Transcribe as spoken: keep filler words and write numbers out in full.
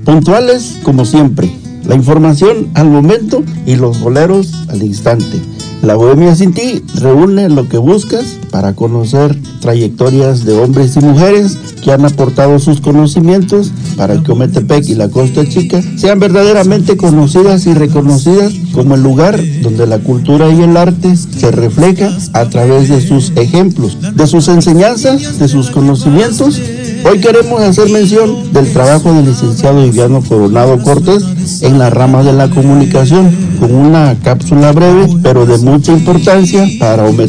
puntuales como siempre, la información al momento y los boleros al instante. La Bohemia Sin Ti reúne lo que buscas para conocer trayectorias de hombres y mujeres que han aportado sus conocimientos para que Ometepec y la Costa Chica sean verdaderamente conocidas y reconocidas como el lugar donde la cultura y el arte se refleja a través de sus ejemplos, de sus enseñanzas, de sus conocimientos. Hoy queremos hacer mención del trabajo del licenciado Viviano Coronado Cortés en la rama de la comunicación, con una cápsula breve pero de mucha importancia para Ometepec